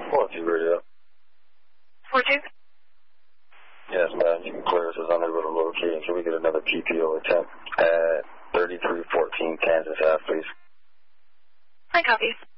4-2 radio. 4-2? Yes, ma'am. You can clear us as unable to locate until we get another PPO attempt at 3314 Kansas Ave, please. I copy.